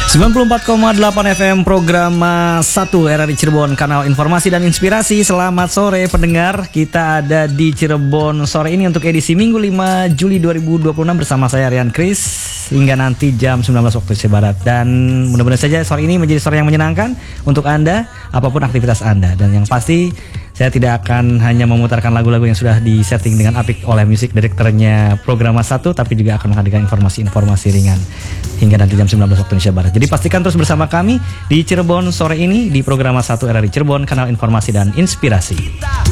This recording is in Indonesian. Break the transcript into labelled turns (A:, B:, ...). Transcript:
A: 94,8 FM program 1 RRI Cirebon, kanal informasi dan inspirasi. Selamat sore pendengar, kita ada di Cirebon sore ini untuk edisi Minggu 5 Juli 2026 bersama saya Rian Kris hingga nanti jam 19 waktu Indonesia Barat. Dan mudah-mudahan saja sore ini menjadi sore yang menyenangkan untuk Anda apapun aktivitas Anda. Dan yang pasti saya tidak akan hanya memutarkan lagu-lagu yang sudah disetting dengan apik oleh musik direkturnya program 1, tapi juga akan menghadirkan informasi-informasi ringan hingga nanti jam 19 waktu Indonesia Barat. Jadi pastikan terus bersama kami di Cirebon sore ini di program 1 RRI Cirebon, kanal informasi dan inspirasi.